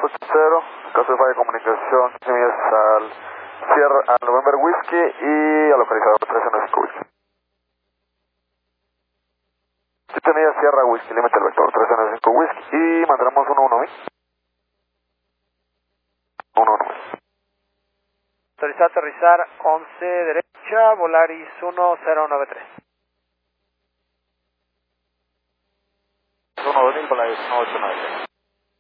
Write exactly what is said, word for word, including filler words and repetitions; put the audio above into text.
ochenta, caso de falla de comunicación, millas al Sierra, al November Whiskey y al localizador trece noventa y cinco Whiskey. siete millas Sierra Whiskey, límite al vector trece noventa y cinco Whiskey y mantendremos uno uno mil. uno uno mil. Autorizado a aterrizar once derecha, Volaris uno cero nueve tres. uno dos mil, Volaris uno ocho nueve tres.